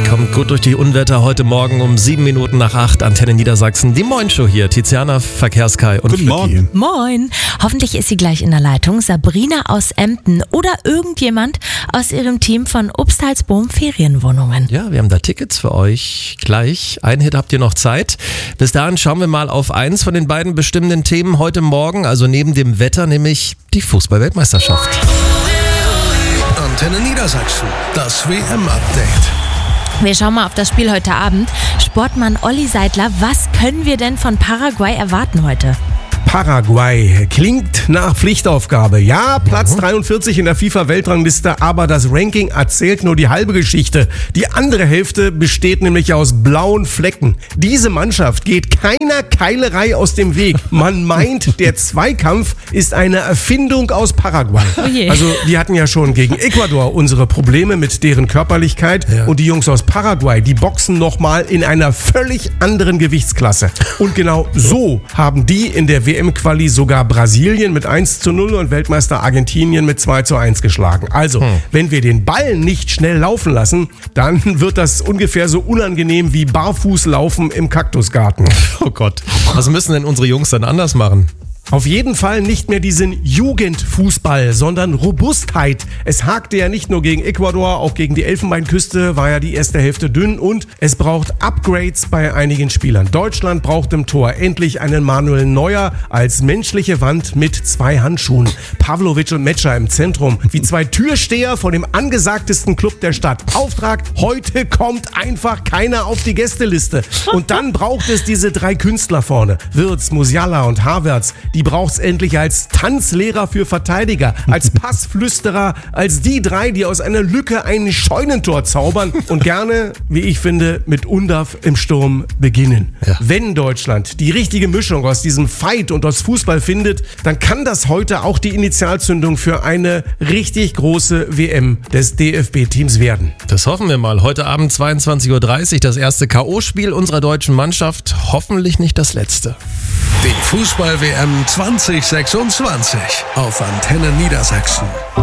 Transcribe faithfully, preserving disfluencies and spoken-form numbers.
Kommt gut durch die Unwetter heute Morgen um sieben Minuten nach acht. Antenne Niedersachsen. Die Moin-Show hier. Tiziana, Verkehrskai und Guten Morgen. Moin. Hoffentlich ist sie gleich in der Leitung. Sabrina aus Emden oder irgendjemand aus ihrem Team von Obstalsboom Ferienwohnungen. Ja, wir haben da Tickets für euch. Gleich. Ein Hit habt ihr noch Zeit. Bis dahin schauen wir mal auf eins von den beiden bestimmenden Themen heute Morgen. Also neben dem Wetter, nämlich die Fußball-Weltmeisterschaft. Antenne Niedersachsen. Das W M-Update. Wir schauen mal auf das Spiel heute Abend. Sportmann Olli Seidler, was können wir denn von Paraguay erwarten heute? Paraguay klingt nach Pflichtaufgabe. Ja, Platz dreiundvierzig in der FIFA-Weltrangliste, aber das Ranking erzählt nur die halbe Geschichte. Die andere Hälfte besteht nämlich aus blauen Flecken. Diese Mannschaft geht keiner Keilerei aus dem Weg. Man meint, der Zweikampf ist eine Erfindung aus Paraguay. Oh je. Also die hatten ja schon gegen Ecuador unsere Probleme mit deren Körperlichkeit. Ja. Und die Jungs aus Paraguay, die boxen nochmal in einer völlig anderen Gewichtsklasse. Und genau so haben die in der W M-Quali sogar Brasilien mit eins zu null und Weltmeister Argentinien mit zwei zu eins geschlagen. Also, hm. wenn wir den Ball nicht schnell laufen lassen, dann wird das ungefähr so unangenehm wie Barfußlaufen im Kaktusgarten. Oh Gott. Was müssen denn unsere Jungs dann anders machen? Auf jeden Fall nicht mehr diesen Jugendfußball, sondern Robustheit. Es hakte ja nicht nur gegen Ecuador, auch gegen die Elfenbeinküste war ja die erste Hälfte dünn und es braucht Upgrades bei einigen Spielern. Deutschland braucht im Tor endlich einen Manuel Neuer als menschliche Wand mit zwei Handschuhen. Pavlovic und Metscher im Zentrum, wie zwei Türsteher vor dem angesagtesten Club der Stadt. Auftrag, heute kommt einfach keiner auf die Gästeliste. Und dann braucht es diese drei Künstler vorne, Wirtz, Musiala und Havertz. Die braucht's endlich als Tanzlehrer für Verteidiger, als Passflüsterer, als die drei, die aus einer Lücke ein Scheunentor zaubern und gerne, wie ich finde, mit Undav im Sturm beginnen. Ja. Wenn Deutschland die richtige Mischung aus diesem Fight und aus Fußball findet, dann kann das heute auch die Initialzündung für eine richtig große W M des D F B-Teams werden. Das hoffen wir mal. Heute Abend zweiundzwanzig Uhr dreißig das erste K O-Spiel unserer deutschen Mannschaft. Hoffentlich nicht das letzte. Die Fußball-W M zwanzig sechsundzwanzig auf Antenne Niedersachsen.